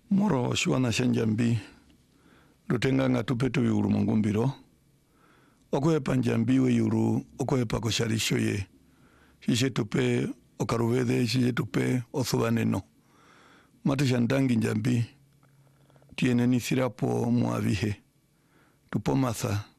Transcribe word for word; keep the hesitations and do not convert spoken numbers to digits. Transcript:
Moro shwana shanjambi lutenga nga tupetu yuru mungumbiro okwepa njambi we yuru okwepa kosharisho ye shishe tupe okaruvede shishe tupe othubaneno matu shandangi njambi tiene ni sirapo muavihe tupo matha